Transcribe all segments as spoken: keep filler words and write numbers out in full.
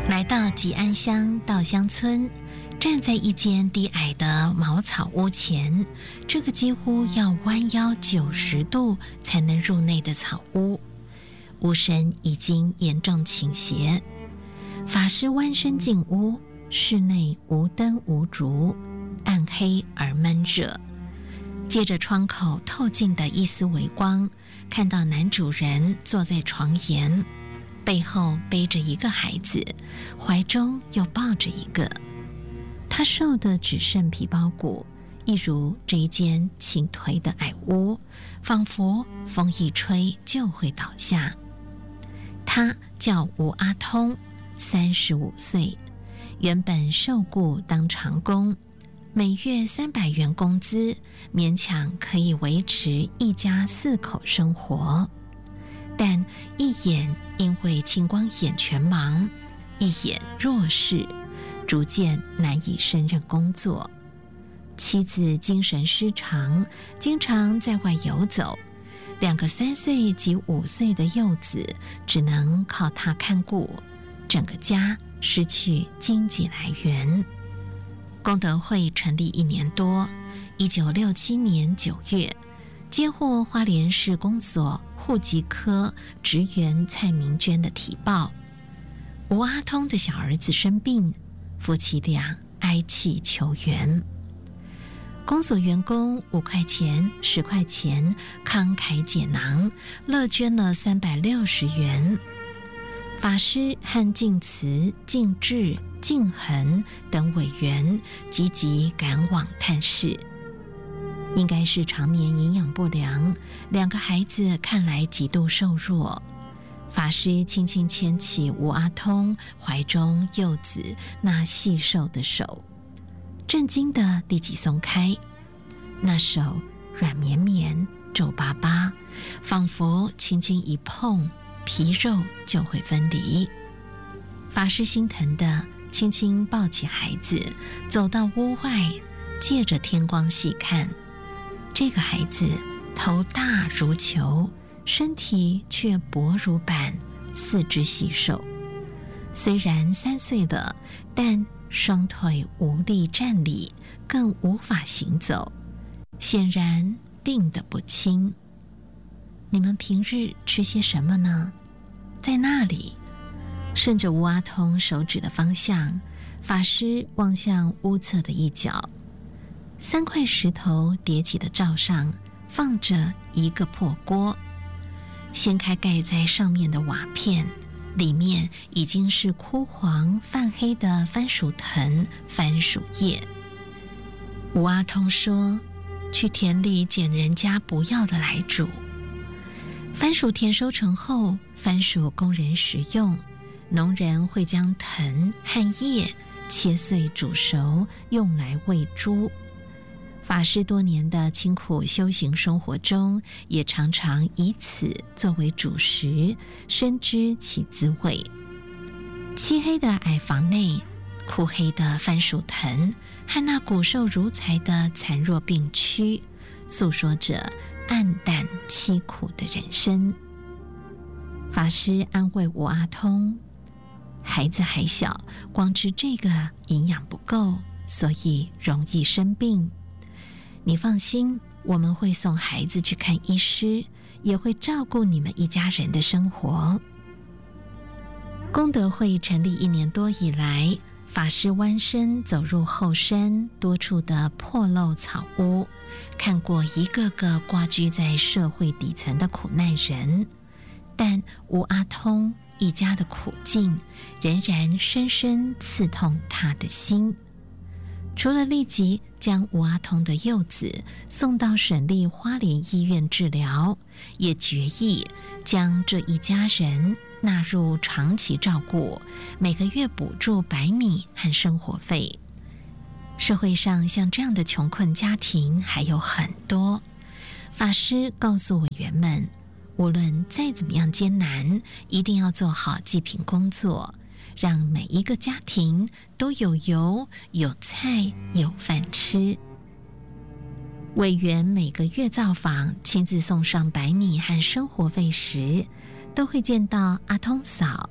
来到吉安乡稻香村，站在一间低矮的茅草屋前，这个几乎要弯腰九十度才能入内的草屋，屋身已经严重倾斜。法师弯身进屋，室内无灯无烛，暗黑而闷热。借着窗口透进的一丝微光，看到男主人坐在床沿，背后背着一个孩子，怀中又抱着一个。他瘦得只剩皮包骨，一如这一间倾颓的矮屋，仿佛风一吹就会倒下。他叫吴阿通，三十五岁，原本受雇当长工，每月三百元工资，勉强可以维持一家四口生活。但一眼因为青光眼全盲，一眼弱视，逐渐难以胜任工作。妻子精神失常，经常在外游走，两个三岁及五岁的幼子只能靠他看顾，整个家失去经济来源。功德会成立一年多，一九六七年九月，接获花莲市公所户籍科职员蔡明娟的提报，吴阿通的小儿子生病，夫妻俩哀泣求援。公所员工五块钱、十块钱慷慨解囊，乐捐了三百六十元。法师和净慈、净智、净恒等委员积极赶往探视。应该是常年营养不良，两个孩子看来极度瘦弱。法师轻轻牵起吴阿通怀中幼子那细瘦的手，震惊的立即松开，那手软绵绵、皱巴巴，仿佛轻轻一碰，皮肉就会分离。法师心疼的轻轻抱起孩子，走到屋外，借着天光细看，这个孩子头大如球，身体却薄如板，四肢细瘦。虽然三岁了，但双腿无力站立，更无法行走，显然病得不轻。你们平日吃些什么呢？在那里，顺着吴阿通手指的方向，法师望向屋侧的一角，三块石头叠起的灶上放着一个破锅，掀开盖在上面的瓦片，里面已经是枯黄泛黑的番薯藤、番薯叶。吴阿通说，去田里捡人家不要的来煮。番薯田收成后，番薯供人食用，农人会将藤和叶切碎煮熟，用来喂猪。法师多年的清苦修行生活中，也常常以此作为主食，深知其滋味。漆黑的矮房内，枯黑的番薯藤和那骨瘦如柴的残弱病躯，诉说着暗淡凄苦的人生。法师安慰吴阿通，孩子还小，光吃这个营养不够，所以容易生病。你放心，我们会送孩子去看医师，也会照顾你们一家人的生活。功德会成立一年多以来，法师弯身走入后山多处的破漏草屋，看过一个个挂居在社会底层的苦难人，但吴阿通一家的苦境仍然深深刺痛他的心。除了立即将吴阿通的幼子送到省立花莲医院治疗，也决意将这一家人纳入长期照顾，每个月补助白米和生活费。社会上像这样的穷困家庭还有很多。法师告诉委员们，无论再怎么样艰难，一定要做好济贫工作，让每一个家庭都有油、有菜、有饭吃。委员每个月造访，亲自送上白米和生活费时，都会见到阿通嫂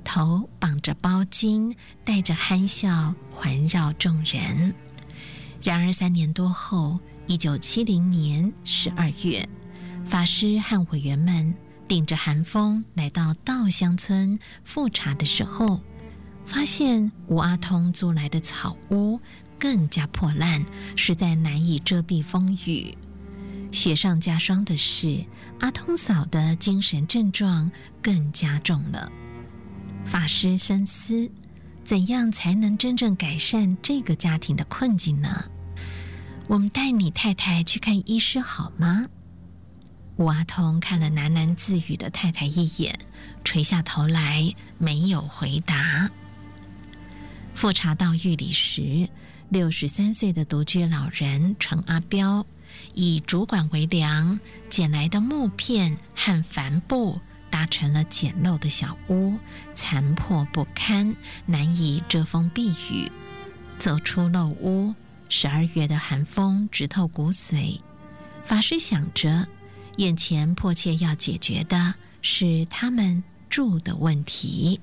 头绑着包巾，带着憨笑环绕众人。然而三年多后，一九七零年十二月，法师和委员们顶着寒风来到稻香村复查的时候，发现吴阿通租来的草屋更加破烂，实在难以遮蔽风雨。雪上加霜的是，阿通嫂的精神症状更加重了。法师深思，怎样才能真正改善这个家庭的困境呢？我们带你太太去看医师好吗？吴阿通看了喃喃自语的太太一眼，垂下头来，没有回答。复查到狱里时，六十三岁的独居老人陈阿彪以主管为梁，捡来的木片和帆布搭成了简陋的小屋，残破不堪，难以遮风避雨。走出陋屋，十二月的寒风直透骨髓。法师想着，眼前迫切要解决的是他们住的问题。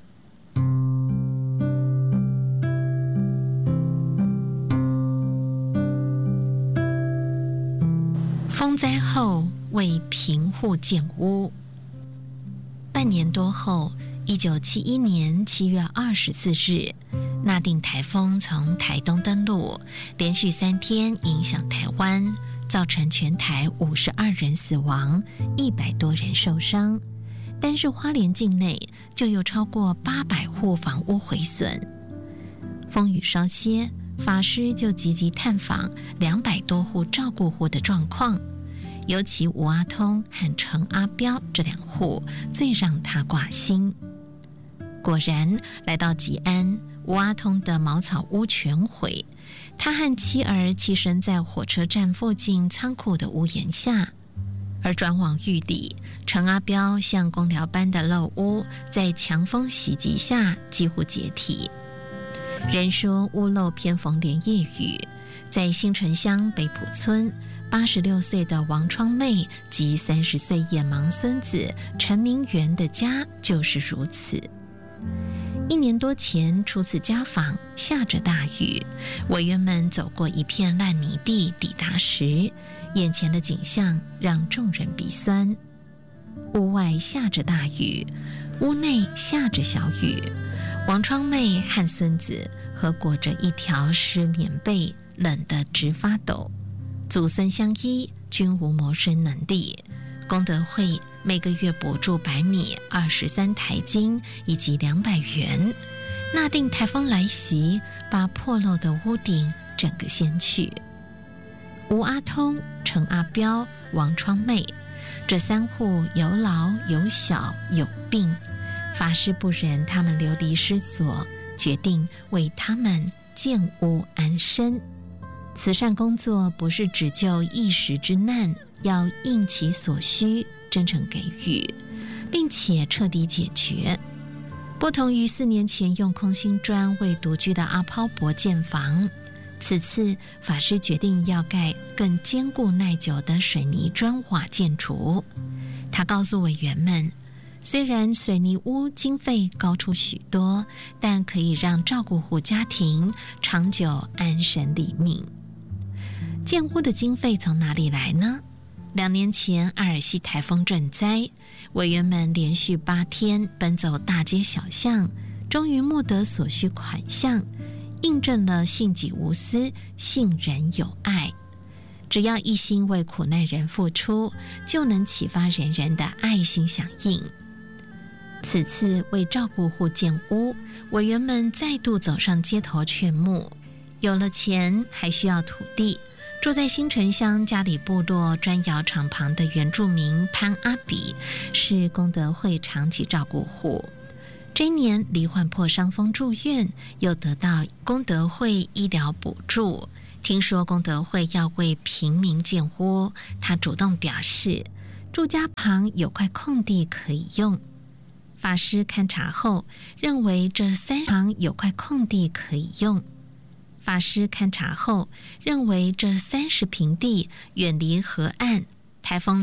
风灾后为贫户建屋。半年多后，一九七一年七月二十四日，纳定台风从台东登陆，连续三天影响台湾，造成全台五十二人死亡，一百多人受伤。但是花莲境内就有超过八百户房屋毁损。风雨稍歇，法师就积极探访两百多户照顾户的状况。尤其吴阿通和陈阿彪这两户最让他挂心。果然，来到吉安，吴阿通的茅草屋全毁，他和妻儿栖身在火车站附近仓库的屋檐下。而转往狱里，陈阿彪像公寮般的陋屋，在强风袭击下几乎解体。人说屋漏偏逢连夜雨，在新城乡北埔村，八十六岁的王窗妹及三十岁眼盲孙子陈明元的家就是如此。一年多前初次家访，下着大雨，委员们走过一片烂泥地，抵达时，眼前的景象让众人鼻酸。屋外下着大雨，屋内下着小雨，王窗妹和孙子合裹着一条湿棉被，冷得直发抖。祖孙相依，均无谋生能力。功德会每个月补助白米二十三台斤以及两百元。纳定台风来袭，把破漏的屋顶整个掀去。吴阿通、陈阿彪、王窗妹这三户有老有小有病，法师不忍他们流离失所，决定为他们建屋安身。慈善工作不是只救一时之难，要应其所需，真诚给予，并且彻底解决。不同于四年前用空心砖为独居的阿抛伯建房，此次法师决定要盖更坚固耐久的水泥砖瓦建筑。他告诉委员们，虽然水泥屋经费高出许多，但可以让照顾户家庭长久安身立命。建屋的经费从哪里来呢？两年前阿尔西台风震灾，委员们连续八天奔走大街小巷，终于募得所需款项，印证了信己无私，信人有爱。只要一心为苦难人付出，就能启发人人的爱心响应。此次为照顾户建屋，委员们再度走上街头劝募，有了钱还需要土地。住在新城乡嘉里部落砖窑厂旁的原住民潘阿比是功德会长期照顾户，这一年罹患破伤风住院，又得到功德会医疗补助。听说功德会要为平民建屋，他主动表示住家旁有块空地可以用。法师勘察后认为这三旁有块空地可以用。法师勘察后认为这三十平地远离河岸，台风